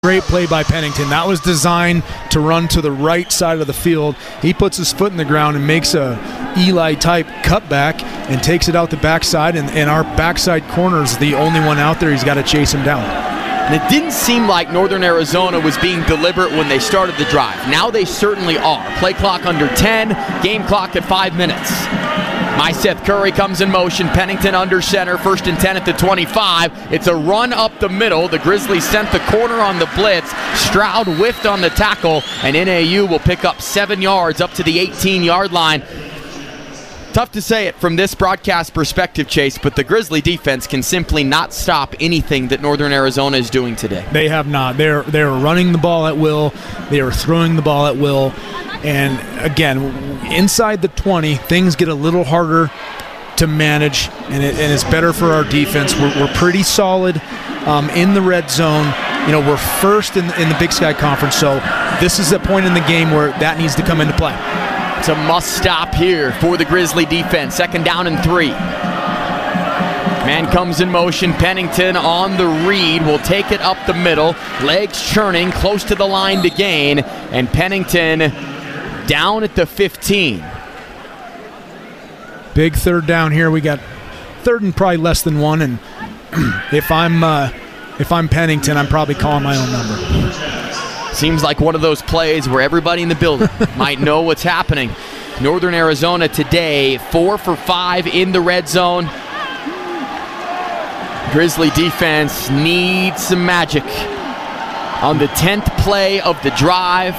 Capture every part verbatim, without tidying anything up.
Great play by Pennington. That was designed to run to the right side of the field. He puts his foot in the ground and makes a Eli-type cutback and takes it out the backside, and, and our backside corner is the only one out there. He's got to chase him down. And it didn't seem like Northern Arizona was being deliberate when they started the drive. Now they certainly are. Play clock under ten, game clock at five minutes. My Seth Curry comes in motion. Pennington under center, first and ten at the twenty-five. It's a run up the middle. The Grizzlies sent the corner on the blitz. Stroud whiffed on the tackle, and N A U will pick up seven yards up to the eighteen-yard line. Tough to say it from this broadcast perspective, Chase, but the Grizzly defense can simply not stop anything that Northern Arizona is doing today. They have not. They're they're running the ball at will. They are throwing the ball at will. And again, inside the twenty, things get a little harder to manage, and, it, and it's better for our defense. We're, we're pretty solid um, in the red zone. You know, we're first in, in the Big Sky Conference, so this is a point in the game where that needs to come into play. It's a must stop here for the Grizzly defense. Second down and three. Man comes in motion. Pennington on the read will take it up the middle. Legs churning, close to the line to gain, and Pennington down at the fifteen. Big third down here. We got third and probably less than one, and if I'm uh, if I'm Pennington, I'm probably calling my own number. Seems like one of those plays where everybody in the building might know what's happening. Northern Arizona today, four for five in the red zone. Grizzly defense needs some magic. On the tenth play of the drive,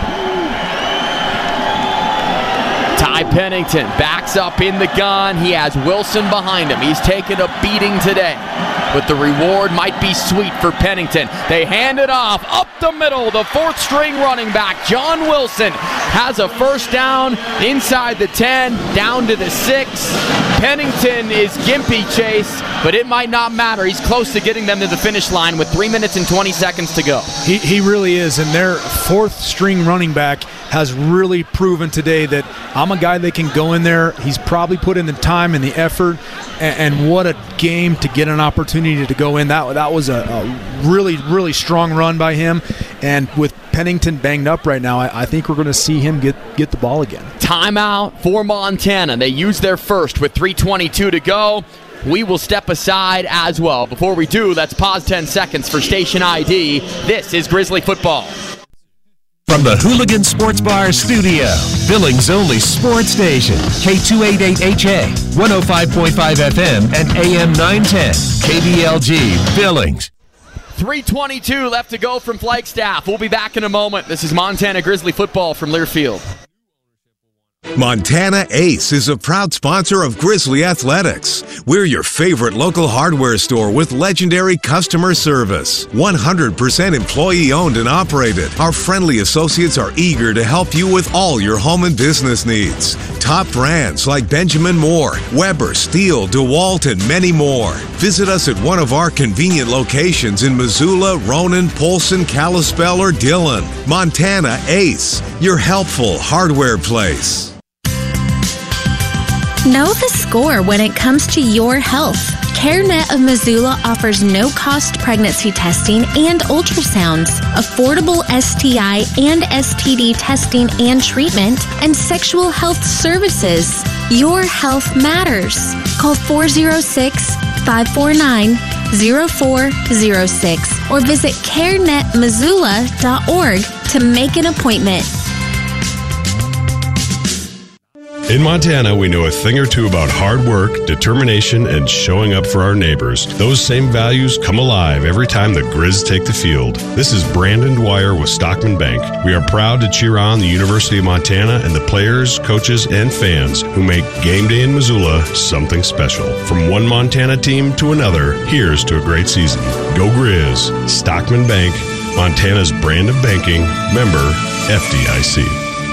Ty Pennington backs up in the gun. He has Wilson behind him. He's taken a beating today, but the reward might be sweet for Pennington. They hand it off up the middle. The fourth string running back, John Wilson, has a first down inside the ten, down to the six. Pennington is gimpy, Chase, but it might not matter. He's close to getting them to the finish line with three minutes and twenty seconds to go. He, he really is, and their fourth string running back has really proven today that I'm a guy that can go in there. He's probably put in the time and the effort, and, and what a game to get an opportunity to go in. That, that was a, a really, really strong run by him, and with Pennington banged up right now, I, I think we're going to see him get, get the ball again. Timeout for Montana. They use their first with three twenty-two to go. We will step aside as well. Before we do, let's pause ten seconds for station I D. This is Grizzly football. From the Hooligan Sports Bar studio, Billings' only sports station, K two eighty-eight H A, one oh five point five F M, and A M nine ten, K B L G, Billings. three twenty-two left to go from Flagstaff. We'll be back in a moment. This is Montana Grizzly football from Learfield. Montana Ace is a proud sponsor of Grizzly Athletics. We're your favorite local hardware store with legendary customer service. one hundred percent employee owned and operated. Our friendly associates are eager to help you with all your home and business needs. Top brands like Benjamin Moore, Weber, Steele, DeWalt, and many more. Visit us at one of our convenient locations in Missoula, Ronan, Polson, Kalispell, or Dillon. Montana Ace, your helpful hardware place. Know the score when it comes to your health. CareNet of Missoula offers no-cost pregnancy testing and ultrasounds, affordable S T I and S T D testing and treatment, and sexual health services. Your health matters. Call four oh six, five four nine, oh four oh six or visit care net missoula dot org to make an appointment. In Montana, we know a thing or two about hard work, determination, and showing up for our neighbors. Those same values come alive every time the Grizz take the field. This is Brandon Dwyer with Stockman Bank. We are proud to cheer on the University of Montana and the players, coaches, and fans who make game day in Missoula something special. From one Montana team to another, here's to a great season. Go Grizz! Stockman Bank, Montana's brand of banking, member F D I C.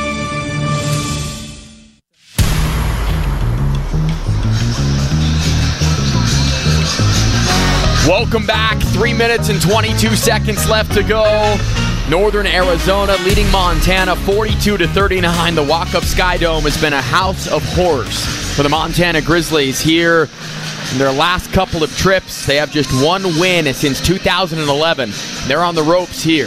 Welcome back. Three minutes and twenty-two seconds left to go. Northern Arizona leading Montana forty-two to thirty-nine. The walk-up Sky Dome has been a house of horrors for the Montana Grizzlies here In their last couple of trips, they have just one win since two thousand eleven. They're on the ropes here.